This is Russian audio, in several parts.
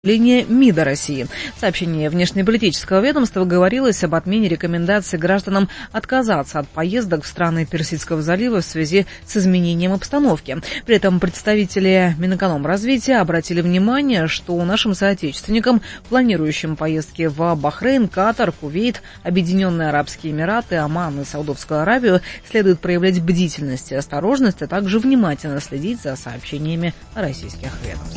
МИДа России. В сообщении внешнеполитического ведомства говорилось об отмене рекомендаций гражданам отказаться от поездок в страны Персидского залива в связи с изменением обстановки. При этом представители Минэкономразвития обратили внимание, что нашим соотечественникам, планирующим поездки в Бахрейн, Катар, Кувейт, Объединенные Арабские Эмираты, Оман и Саудовскую Аравию, следует проявлять бдительность и осторожность, а также внимательно следить за сообщениями российских ведомств.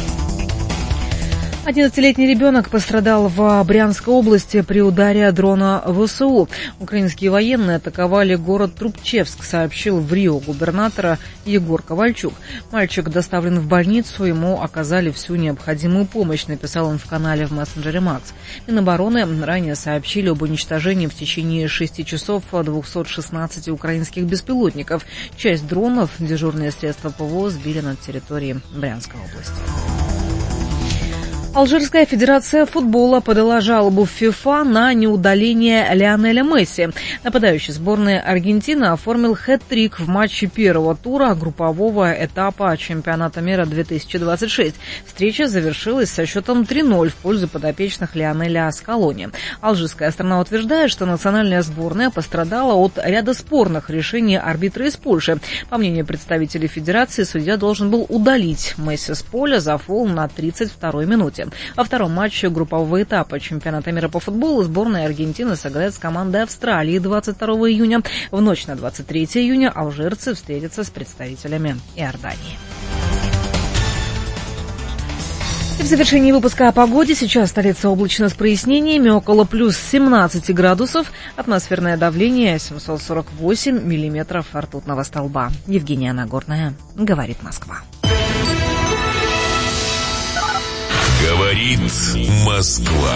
11-летний ребенок пострадал в Брянской области при ударе дрона ВСУ. Украинские военные атаковали город Трубчевск, сообщил в Рио губернатора Егор Ковальчук. Мальчик доставлен в больницу, ему оказали всю необходимую помощь, написал он в канале в мессенджере Макс. Минобороны ранее сообщили об уничтожении в течение 6 часов 216 украинских беспилотников. Часть дронов дежурные средства ПВО сбили над территорией Брянской области. Алжирская федерация футбола подала жалобу в ФИФА на неудаление Лионеля Месси. Нападающий сборной Аргентины оформил хэт-трик в матче первого тура группового этапа чемпионата мира 2026. Встреча завершилась со счетом 3-0 в пользу подопечных Лионеля Скалони. Алжирская сторона утверждает, что национальная сборная пострадала от ряда спорных решений арбитра из Польши. По мнению представителей федерации, судья должен был удалить Месси с поля за фол на 32-й минуте. Во втором матче группового этапа чемпионата мира по футболу сборная Аргентины сыграет с командой Австралии 22 июня. В ночь на 23 июня алжирцы встретятся с представителями Иордании. И в завершении выпуска о погоде. Сейчас столица облачно с прояснениями, около плюс 17 градусов. Атмосферное давление 748 миллиметров ртутного столба. Евгения Нагорная, говорит Москва. Говорит Москва.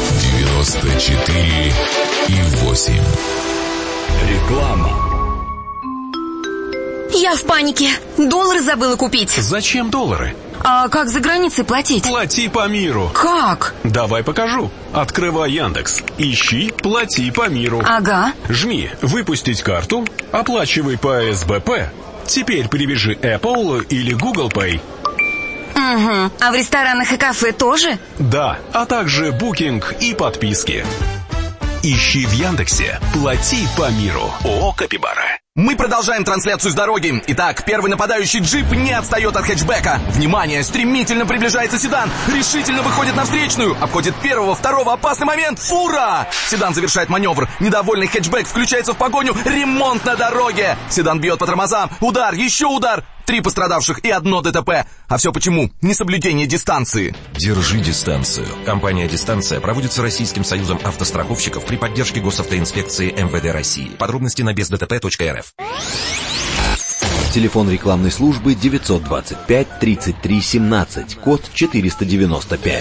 94,8. Реклама. Я в панике. Доллары забыла купить. Зачем доллары? А как за границей платить? Плати по миру. Как? Давай покажу. Открывай Яндекс. Ищи «Плати по миру». Ага. Жми «Выпустить карту», оплачивай по СБП. Теперь привяжи Apple или Google Pay. Угу. А в ресторанах и кафе тоже? Да, а также букинг и подписки. Ищи в Яндексе «Плати по миру». ООО «Капибара». Мы продолжаем трансляцию с дороги. Итак, первый нападающий джип не отстает от хэтчбека. Внимание, стремительно приближается седан. Решительно выходит на встречную. Обходит первого, второго, опасный момент. Фура! Седан завершает маневр. Недовольный хэтчбек включается в погоню. Ремонт на дороге. Седан бьет по тормозам. Удар, еще удар. 3 пострадавших и 1 ДТП. А все почему? Несоблюдение дистанции. Держи дистанцию. Компания «Дистанция» проводится Российским союзом автостраховщиков при поддержке госавтоинспекции МВД России. Подробности на бездтп.рф. Телефон рекламной службы 925 33 17, код 495.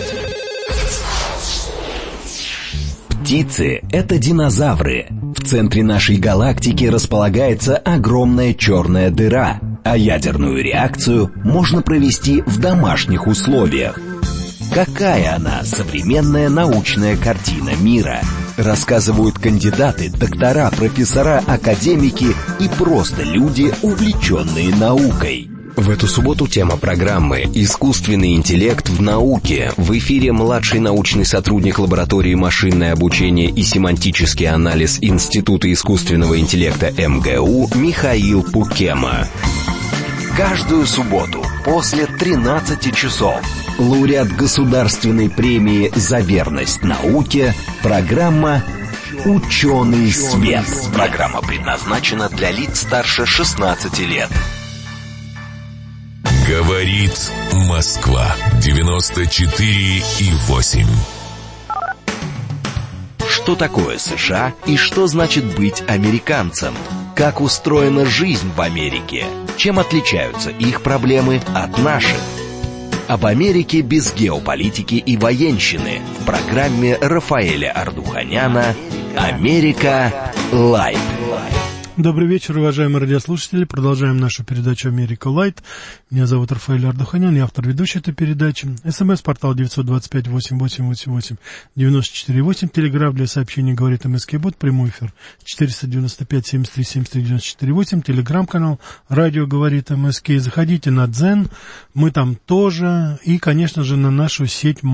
Птицы — это динозавры. В центре нашей галактики располагается огромная черная дыра, а ядерную реакцию можно провести в домашних условиях. Какая она, современная научная картина мира? Рассказывают кандидаты, доктора, профессора, академики и просто люди, увлеченные наукой. В эту субботу тема программы «Искусственный интеллект в науке». В эфире младший научный сотрудник лаборатории машинное обучение и семантический анализ Института искусственного интеллекта МГУ Михаил Пукема. Каждую субботу после 13 часов лауреат государственной премии «За верность науке» программа «Ученый свет». Программа предназначена для лиц старше 16 лет. Говорит Москва. 94,8. Что такое США и что значит быть американцем? Как устроена жизнь в Америке? Чем отличаются их проблемы от наших? Об Америке без геополитики и военщины в программе Рафаэля Ардуханяна «Америка Лайт». Добрый вечер, уважаемые радиослушатели. Продолжаем нашу передачу «Америка Лайт». Меня зовут Рафаэль Ардуханян, я автор ведущей этой передачи. СМС-портал 925-88-88-94-8. Телеграф для сообщений «Говорит МСК-бот». Прямой эфир 495-73-73-94-8. Телеграм-канал «Радио говорит МСК». Заходите на Дзен, мы там тоже. И, конечно же, на нашу сеть